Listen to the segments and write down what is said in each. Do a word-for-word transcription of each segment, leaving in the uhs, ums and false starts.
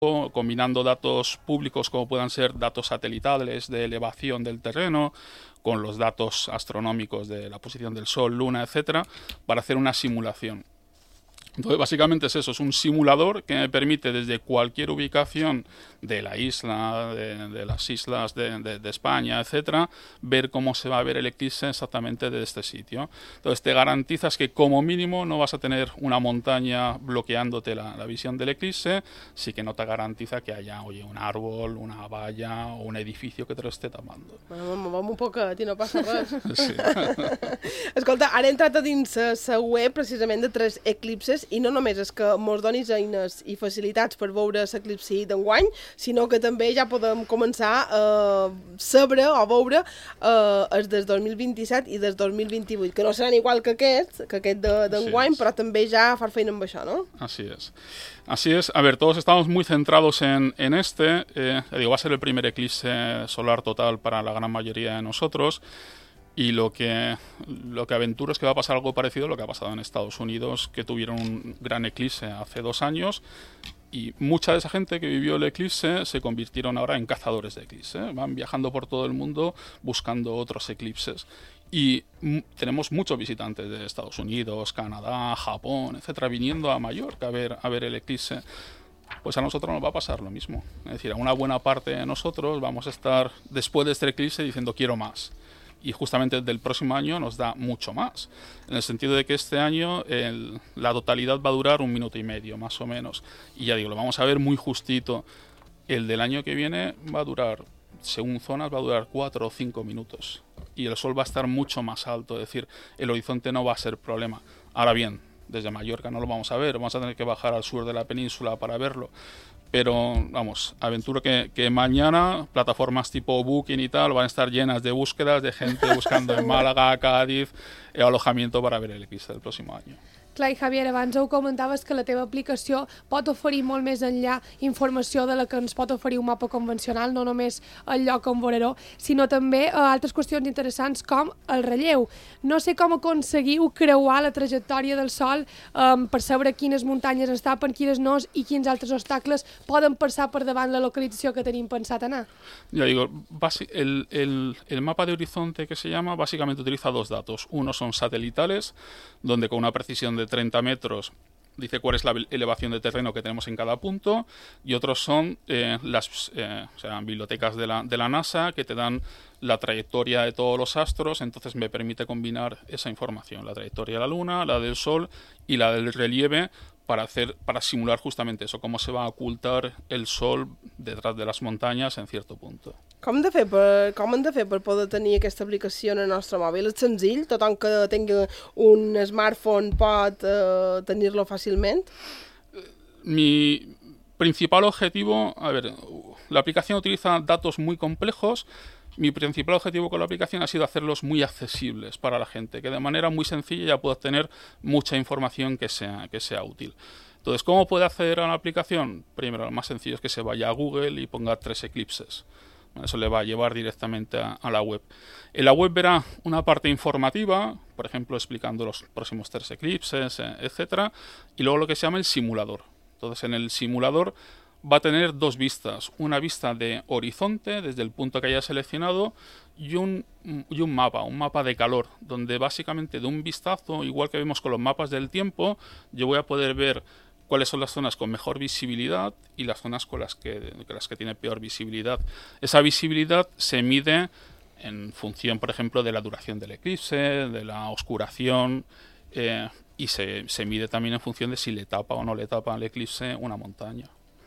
combinando datos públicos como puedan ser datos satelitales de elevación del terreno con los datos astronómicos de la posición del Sol, Luna, etcétera, para hacer una simulación. Entonces, básicamente es eso, es un simulador que me permite desde cualquier ubicación de la isla, de, de las islas de, de, de España, etcétera, ver cómo se va a ver el eclipse exactamente de este sitio. Entonces, te garantizas que como mínimo no vas a tener una montaña bloqueándote la, la visión del eclipse, sí que no te garantiza que haya, oye, un árbol, una valla o un edificio que te lo esté tapando. Bueno, movem un poquet i no passa res. Sí. Escolta, ara he entrat a dins la web precisament de tres eclipses i no només és que mos donis eines i facilitats per veure l'eclipsi d'enguany, sinó que també ja podem començar a saber o veure eh, els del dos mil vint-i-set i del dos mil vint-i-vuit, que no seran igual que aquest, que aquest d'enguany, però també ja far feina amb això, ¿no? Así es. Así es. A ver, todos estamos muy centrados en, en este. Eh, digo, va a ser el primer eclipse solar total para la gran mayoría de nosotros. Y lo que, lo que aventuro es que va a pasar algo parecido a lo que ha pasado en Estados Unidos, que tuvieron un gran eclipse hace dos años y mucha de esa gente que vivió el eclipse se convirtieron ahora en cazadores de eclipse. ¿eh? Van viajando por todo el mundo buscando otros eclipses. Y tenemos muchos visitantes de Estados Unidos, Canadá, Japón, etcétera, viniendo a Mallorca a ver, a ver el eclipse. Pues a nosotros nos va a pasar lo mismo. Es decir, a una buena parte de nosotros vamos a estar después de este eclipse diciendo quiero más. Y justamente del próximo año nos da mucho más, en el sentido de que este año el, la totalidad va a durar un minuto y medio, más o menos. Y ya digo, lo vamos a ver muy justito. El del año que viene va a durar, según zonas, va a durar cuatro o cinco minutos. Y el sol va a estar mucho más alto, es decir, el horizonte no va a ser problema. Ahora bien, desde Mallorca no lo vamos a ver, vamos a tener que bajar al sur de la península para verlo. Pero, vamos, aventuro que, que mañana plataformas tipo Booking y tal van a estar llenas de búsquedas de gente buscando en Málaga, Cádiz, el alojamiento para ver el eclipse del próximo año. Clar, i Javier, abans ho comentaves que la teva aplicació pot oferir molt més enllà informació de la que ens pot oferir un mapa convencional, no només el lloc on veurà, sinó també eh, altres qüestions interessants com el relleu. No sé com aconseguiu creuar la trajectòria del Sol eh, per saber quines muntanyes es tapen, quines no i quins altres obstacles poden passar per davant la localització que tenim pensat anar. Ya digo, el, el, el mapa de horizonte que se llama básicamente utiliza dos datos. Uno son satelitales, donde con una precisión de treinta metros dice cuál es la elevación de terreno que tenemos en cada punto, y otros son eh, las eh, o sea, bibliotecas de la, de la NASA que te dan la trayectoria de todos los astros. Entonces me permite combinar esa información, la trayectoria de la Luna, la del Sol y la del relieve, para hacer, para simular justamente eso, cómo se va a ocultar el Sol detrás de las montañas en cierto punto. Com hem de fer per, com hem de fer per poder tenir aquesta aplicació en el nostre mòbil? És senzill? Tothom que tingui un smartphone pot eh, tenir-lo fàcilment? Mi principal objetivo, a ver, la aplicación utiliza datos muy complejos. Mi principal objetivo con la aplicación ha sido hacerlos muy accesibles para la gente, que de manera muy sencilla ya pueda obtener mucha información que sea, que sea útil. Entonces, ¿cómo puede acceder a la aplicación? Primero, lo más sencillo es que se vaya a Google y ponga tres eclipses. Eso le va a llevar directamente a, a la web. En la web verá una parte informativa, por ejemplo, explicando los próximos tres eclipses, etcétera, y luego lo que se llama el simulador. Entonces, en el simulador va a tener dos vistas, una vista de horizonte desde el punto que haya seleccionado y un, y un mapa, un mapa de calor, donde básicamente de un vistazo, igual que vemos con los mapas del tiempo, yo voy a poder ver cuáles son las zonas con mejor visibilidad y las zonas con las que, con las que tiene peor visibilidad. Esa visibilidad se mide en función, por ejemplo, de la duración del eclipse, de la oscuración, eh, y se, se mide también en función de si le tapa o no le tapa al eclipse una montaña.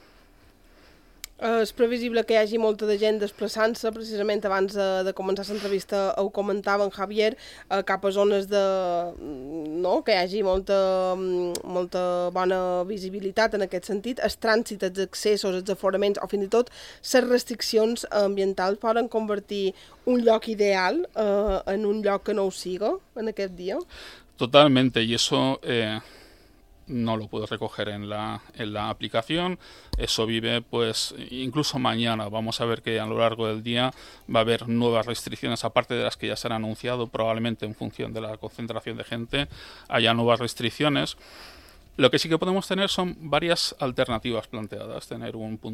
És previsible que hi hagi molta de gent desplaçant-se, precisament abans de, de començar l'entrevista ho comentava en Javier, eh, cap a zones de, no, que hi hagi molta, molta bona visibilitat en aquest sentit. El trànsit, els accessos, els aforaments o fins i tot les restriccions ambientals poden convertir un lloc ideal eh, en un lloc que no ho siga en aquest dia. Totalmente, y eso eh, no lo puedes recoger en la, en la aplicación. Eso vive, pues, incluso mañana. Vamos a ver que a lo largo del día va a haber nuevas restricciones, aparte de las que ya se han anunciado, probablemente en función de la concentración de gente, haya nuevas restricciones. Lo que sí que podemos tener son varias alternativas planteadas. Tener un punto